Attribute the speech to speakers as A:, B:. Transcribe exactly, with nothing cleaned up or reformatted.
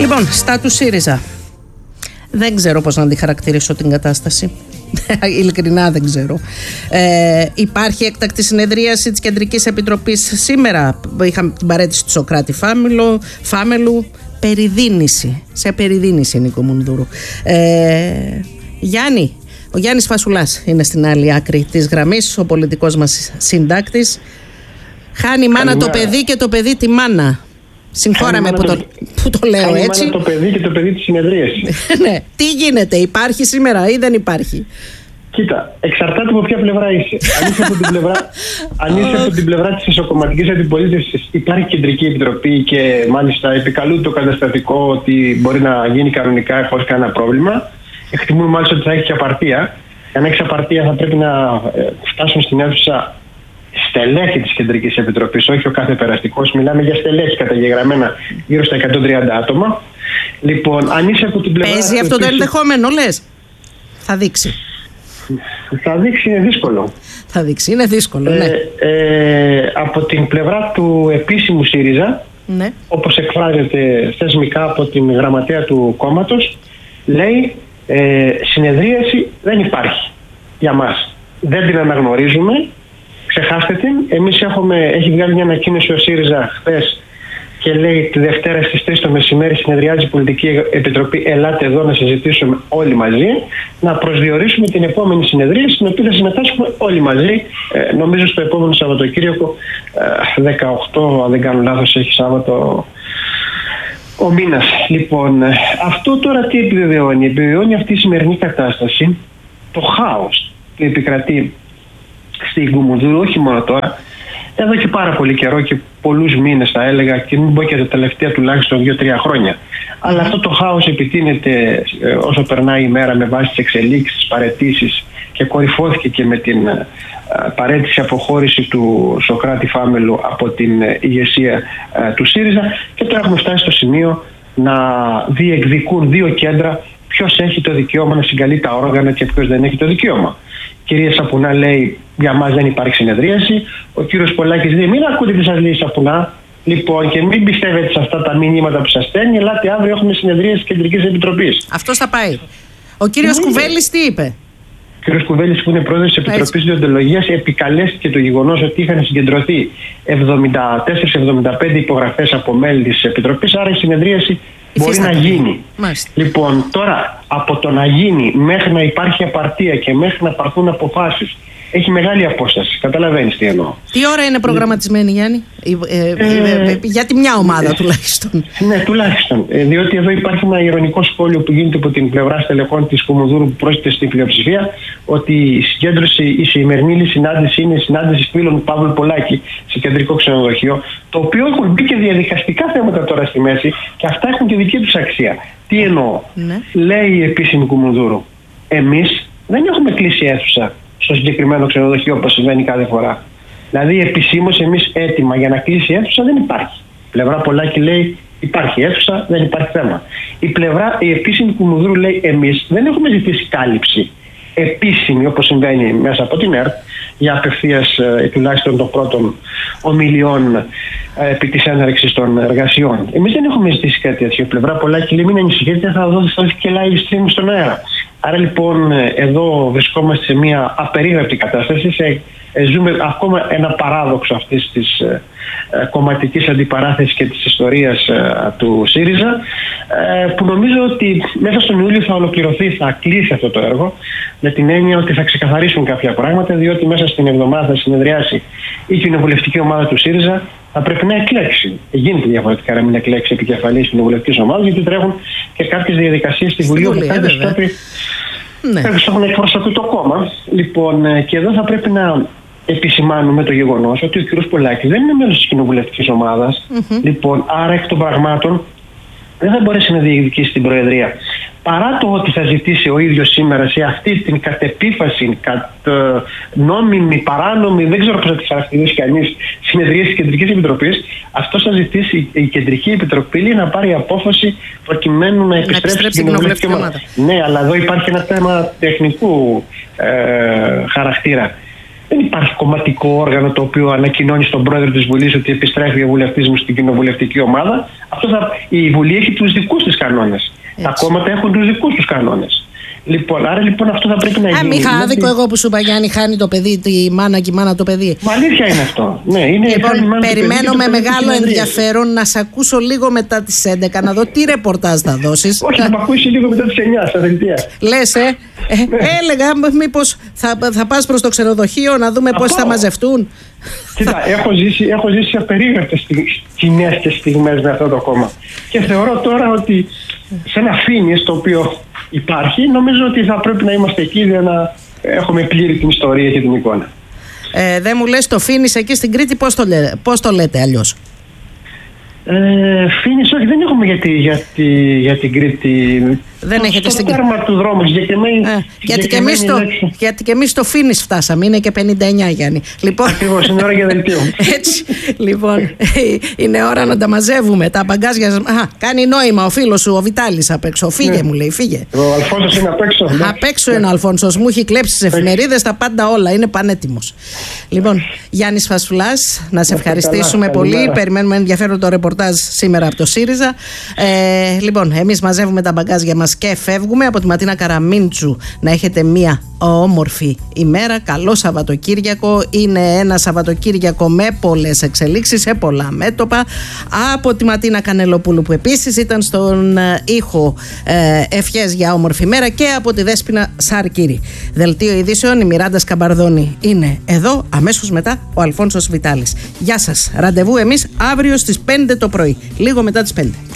A: Λοιπόν, στάτους ΣΥΡΙΖΑ. Δεν ξέρω πώς να τη χαρακτηρίσω την κατάσταση. Ειλικρινά δεν ξέρω. Ε, υπάρχει έκτακτη συνεδρίαση της Κεντρικής Επιτροπής σήμερα. Είχαμε την παραίτηση του Σωκράτη Φάμελου, Φάμελου. Περιδίνηση. Σε περιδίνηση, Νίκο Μουνδούρου. Ε, Γιάννη, ο Γιάννης Φασουλάς είναι στην άλλη άκρη της γραμμής, ο πολιτικός μας συντάκτης. Χάνει η μάνα Καλημέρα. Το παιδί και το παιδί τη μάνα. Συγχώρα με που το, που το λέω
B: Χάνει
A: έτσι.
B: Χάνει το παιδί και το παιδί της συνεδρίασης.
A: Ναι. Τι γίνεται, υπάρχει σήμερα ή δεν υπάρχει?
B: Κοίτα, εξαρτάται από ποια πλευρά είσαι. Αν είσαι από την πλευρά, αν είσαι από την πλευρά της ισοκομματικής αντιπολίτευσης, υπάρχει Κεντρική Επιτροπή και μάλιστα επικαλούν το καταστατικό ότι μπορεί να γίνει κανονικά χωρίς κανένα πρόβλημα. Εκτιμούν μάλιστα ότι θα έχει και απαρτία. Αν έχει απαρτία, θα πρέπει να φτάσουν στην αίθουσα στελέχη της Κεντρικής Επιτροπής, όχι ο κάθε περαστικός. Μιλάμε για στελέχη καταγεγραμμένα γύρω στα εκατόν τριάντα άτομα. Λοιπόν, αν είσαι από την πλευρά.
A: Παίζει αυτό το ενδεχόμενο, λες? Θα δείξει.
B: Θα δείξει, είναι δύσκολο.
A: Θα δείξει, είναι δύσκολο, ναι.
B: Ε, ε, από την πλευρά του επίσημου ΣΥΡΙΖΑ, ναι, όπως εκφράζεται θεσμικά από την γραμματέα του κόμματος, λέει ε, συνεδρίαση δεν υπάρχει για μας. Δεν την αναγνωρίζουμε, ξεχάστε την. Εμείς έχουμε, έχει βγάλει μια ανακοίνωση ο ΣΥΡΙΖΑ χθες και λέει τη Δευτέρα στις τρεις το μεσημέρι συνεδριάζει η Πολιτική Επιτροπή. Ελάτε εδώ να συζητήσουμε όλοι μαζί, να προσδιορίσουμε την επόμενη συνεδρία στην οποία θα συμμετάσχουμε όλοι μαζί. Ε, νομίζω στο επόμενο Σαββατοκύριακο, ε, δεκαοκτώ, αν δεν κάνω λάθος, έχει Σάββατο ο μήνας. Λοιπόν, ε, αυτό τώρα τι επιβεβαιώνει? Επιβεβαιώνει αυτή η σημερινή κατάσταση, το χάος που επικρατεί στην Κουμουνδούρου, όχι μόνο τώρα, εδώ και πάρα πολύ καιρό και πολλούς μήνες θα έλεγα, και μην πω και τα τελευταία τουλάχιστον δύο τρία χρόνια. Αλλά αυτό το χάος επιτείνεται ε, όσο περνάει η μέρα με βάση τις εξελίξεις, τις παραιτήσεις, και κορυφώθηκε και με την ε, παραίτηση αποχώρηση του Σωκράτη Φάμελου από την ε, ηγεσία ε, του ΣΥΡΙΖΑ, και τώρα έχουμε φτάσει στο σημείο να διεκδικούν δύο κέντρα ποιος έχει το δικαίωμα να συγκαλεί τα όργανα και ποιος δεν έχει το δικαίωμα. Κυρία Σαπουνά λέει για μας δεν υπάρχει συνεδρίαση. Ο κύριος Πολάκης λέει μην ακούτε τι σας λέει η Σαπουνά. Λοιπόν, και μην πιστεύετε σε αυτά τα μηνύματα που σας στέλνει. Ελάτε αύριο, έχουμε συνεδρίαση της Κεντρικής Επιτροπής.
A: Αυτός θα πάει. Ο κύριος Κουβέλης τι είπε?
B: Ο κύριος Κουβέλης, που είναι πρόεδρος της Επιτροπής Διοντολογίας, επικαλέστηκε το γεγονός ότι είχαν συγκεντρωθεί εβδομήντα τέσσερα εβδομήντα πέντε υπογραφές από μέλη της Επιτροπής, άρα η συνεδρίαση μπορεί να γίνει.
A: Μάλιστα.
B: Λοιπόν, τώρα από το να γίνει μέχρι να υπάρχει απαρτία και μέχρι να πάρθουν αποφάσεις, έχει μεγάλη απόσταση. Καταλαβαίνεις τι εννοώ.
A: Τι ώρα είναι προγραμματισμένη, Γιάννη? Ε, ε, ε, ε, για τη μια ομάδα ε, τουλάχιστον.
B: Ναι, τουλάχιστον. Ε, διότι εδώ υπάρχει ένα ειρωνικό σχόλιο που γίνεται από την πλευρά στελεχών της Κουμουνδούρου που πρόκειται στην πλειοψηφία, ότι η συγκέντρωση, η σημερινή συνάντηση είναι η συνάντηση φίλων του Παύλου Πολάκη σε κεντρικό ξενοδοχείο, το οποίο έχουν μπει και διαδικαστικά θέματα τώρα στη μέση και αυτά έχουν και δική τους αξία. Τι εννοώ? Ναι. Λέει η επίσημη Κουμουνδούρου, εμείς δεν έχουμε κλείσει αίθουσα στο συγκεκριμένο ξενοδοχείο όπως συμβαίνει κάθε φορά. Δηλαδή επισήμως εμείς έτοιμα για να κλείσει η αίθουσα δεν υπάρχει. Η πλευρά Πολάκη λέει υπάρχει αίθουσα, δεν υπάρχει θέμα. Η πλευρά, η επίσημη Κουμουνδούρου λέει εμείς δεν έχουμε ζητήσει κάλυψη επίσημη όπως συμβαίνει μέσα από την ΕΡΤ για απευθείας ε, τουλάχιστον των πρώτων ομιλιών ε, επί της έναρξης των εργασιών. Εμείς δεν έχουμε ζητήσει κάτι τέτοιο. Η πλευρά Πολάκη λέει μην ανησυχείτε, θα δώσει και live stream στον αέρα. Άρα λοιπόν εδώ βρισκόμαστε σε μια απερίγραπτη κατάσταση, σε, ε, ζούμε ακόμα ένα παράδοξο αυτής της ε, ε, κομματικής αντιπαράθεσης και της ιστορίας ε, του ΣΥΡΙΖΑ, ε, που νομίζω ότι μέσα στον Ιούλιο θα ολοκληρωθεί, θα κλείσει αυτό το έργο, με την έννοια ότι θα ξεκαθαρίσουν κάποια πράγματα, διότι μέσα στην εβδομάδα θα συνεδριάσει η κοινοβουλευτική ομάδα του ΣΥΡΙΖΑ, θα πρέπει να εκλέξει. Γίνεται διαφορετικά να μην εκλέξει επικεφαλής κοινοβουλευτικής ομάδας, γιατί τρέχουν και κάποιες διαδικασίες στη Βουλή όπου πρέπει να έχουν εκπροσωπεί το κόμμα. Λοιπόν, και εδώ θα πρέπει να επισημάνουμε το γεγονός ότι ο κ. Πολάκης δεν είναι μέλος της κοινοβουλευτικής ομάδας. Mm-hmm. Λοιπόν, άρα εκ των πραγμάτων δεν θα μπορέσει να διεκδικήσει την Προεδρία. Παρά το ότι θα ζητήσει ο ίδιος σήμερα σε αυτή την κατ' επίφαση, κατ' νόμιμη, παράνομη, δεν ξέρω πώς θα τη χαρακτηρίσει κανείς, συνεδρία της Κεντρικής Επιτροπής, αυτό θα ζητήσει η Κεντρική Επιτροπή να πάρει απόφαση προκειμένου να επιστρέψει στην κοινοβουλευτική ομάδα. Ναι, αλλά εδώ υπάρχει ένα θέμα τεχνικού ε, χαρακτήρα. Δεν υπάρχει κομματικό όργανο το οποίο ανακοινώνει στον πρόεδρο της Βουλής ότι επιστρέφει ο βουλευτής μου στην κοινοβουλευτική ομάδα. Αυτό θα, η Βουλή έχει τους δικούς της κανόνες. Τα κόμματα έχουν τους δικούς τους κανόνες. Λοιπόν, άρα λοιπόν αυτό θα πρέπει να γίνει.
A: Α, μη είχα άδικο εγώ που σου είπα, Γιάννη, χάνει το παιδί, τη μάνα και η μάνα το παιδί.
B: Μα αλήθεια είναι αυτό. Ναι, είναι
A: λοιπόν, περιμένω με μεγάλο ενδιαφέρον να σε ακούσω λίγο μετά τις έντεκα, να δω τι ρεπορτάζ θα δώσεις.
B: Όχι, να με ακούσει λίγο μετά τις εννιά στα δελτία.
A: Λες, ε, ε έλεγα μήπως θα, θα πας προς το ξενοδοχείο να δούμε πώς θα μαζευτούν.
B: Κοίτα, έχω ζήσει, έχω ζήσει απερίγραπτες σκηνές και στιγμές με αυτό το κόμμα. Και θεωρώ τώρα ότι σε ένα φίνις το οποίο υπάρχει, νομίζω ότι θα πρέπει να είμαστε εκεί για να έχουμε πλήρη την ιστορία και την εικόνα.
A: Ε, δεν μου λες το φίνις εκεί στην Κρήτη, πώς το, λέ, πώς το λέτε αλλιώς?
B: Ε, Φίνις, όχι, δεν έχουμε για, τη, για, τη, για την Κρήτη.
A: Δεν
B: το,
A: έχετε
B: στην τέρμα του δρόμου συγκεκριμένη.
A: Ε, γιατί, και εμείς το, γιατί και εμείς το Φίνις φτάσαμε, είναι και πενήντα εννιά, Γιάννη. Λοιπόν,
B: ακριβώς, είναι ώρα για δελτίο.
A: Έτσι, λοιπόν, είναι ώρα να τα μαζεύουμε τα μπαγκάζια. Α, κάνει νόημα ο φίλος σου, ο Βιτάλης απ' έξω. Φύγε, ναι. Μου λέει, φύγε.
B: Ο Αλφόνσος είναι απ' έξω.
A: Απ' έξω είναι ο Αλφόνσος, μου έχει κλέψει τις εφημερίδες, τα πάντα όλα, είναι πανέτοιμος. Λοιπόν, Γιάννης Φασουλάς, να σε ευχαριστήσουμε πολύ. Περιμένουμε ενδιαφέρον το ρεπορτάζ σήμερα από το ΣΥΡΙΖΑ. Ε, λοιπόν, εμείς μαζεύουμε τα μπαγκάζια μας και φεύγουμε από τη Ματίνα Καραμίντσου. Να έχετε μία όμορφη ημέρα. Καλό Σαββατοκύριακο. Είναι ένα Σαββατοκύριακο με πολλές εξελίξεις σε πολλά μέτωπα. Από τη Ματίνα Κανελοπούλου που επίσης ήταν στον ήχο ε, ευχές για όμορφη μέρα, και από τη Δέσποινα Σαρκύρη. Δελτίο ειδήσεων, η Μιράντα Σκαμπαρδόνη είναι εδώ. Αμέσως μετά ο Αλφόνσος Βιτάλης. Γεια σας. Ραντεβού εμείς αύριο στις πέντε το πρωί. Λίγο μετά τις πέντε.